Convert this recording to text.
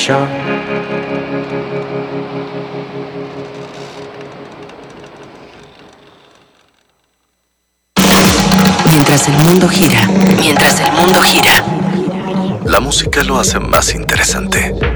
Show. Mientras el mundo gira, la música lo hace más interesante.